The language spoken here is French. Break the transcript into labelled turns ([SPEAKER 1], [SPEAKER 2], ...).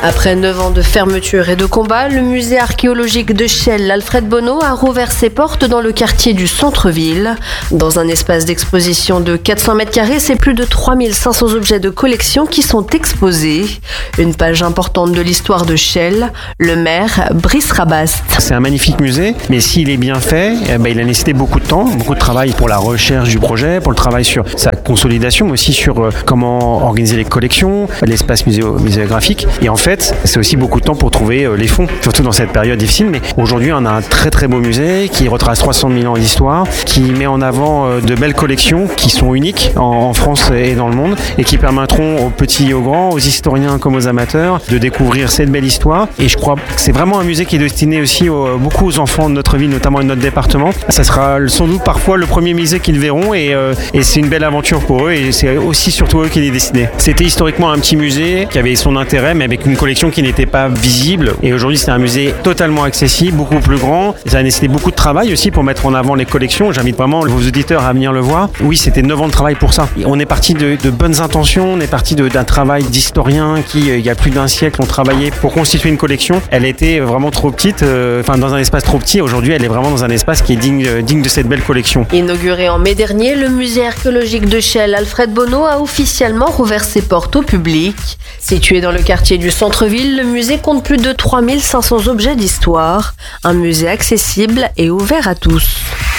[SPEAKER 1] Après 9 ans de fermeture et de combat, le musée archéologique de Chelles Alfred Bonneau a rouvert ses portes dans le quartier du centre-ville. Dans un espace d'exposition de 400 m², c'est plus de 3500 objets de collection qui sont exposés. Une page importante de l'histoire de Chelles, le maire Brice Rabast.
[SPEAKER 2] C'est un magnifique musée, mais s'il est bien fait, il a nécessité beaucoup de temps, beaucoup de travail pour la recherche du projet, pour le travail sur sa consolidation, mais aussi sur comment organiser les collections, l'espace muséographique. Et en fait, c'est aussi beaucoup de temps pour trouver les fonds, surtout dans cette période difficile. Mais aujourd'hui, on a un très très beau musée qui retrace 300 000 ans d'histoire, qui met en avant de belles collections qui sont uniques en France et dans le monde et qui permettront aux petits et aux grands, aux historiens comme aux amateurs, de découvrir cette belle histoire. Et je crois que c'est vraiment un musée qui est destiné aussi beaucoup aux enfants de notre ville, notamment de notre département. Ça sera sans doute parfois le premier musée qu'ils verront et c'est une belle aventure pour eux et c'est aussi surtout eux qui l'est destiné. C'était historiquement un petit musée qui avait son intérêt, mais avec une collection qui n'était pas visible. Et aujourd'hui, c'est un musée totalement accessible, beaucoup plus grand. Ça a nécessité beaucoup de travail aussi pour mettre en avant les collections. J'invite vraiment vos auditeurs à venir le voir. Oui, c'était 9 ans de travail pour ça. On est parti de bonnes intentions, on est parti d'un travail d'historiens qui, il y a plus d'un siècle, ont travaillé pour constituer une collection. Elle était vraiment trop petite, dans un espace trop petit. Aujourd'hui, elle est vraiment dans un espace qui est digne de cette belle collection.
[SPEAKER 1] Inauguré en mai dernier, le musée archéologique de Chelles Alfred Bonneau a officiellement rouvert ses portes au public. Situé dans le quartier du centre-ville, le musée compte plus de 3500 objets d'histoire. Un musée accessible et ouvert à tous.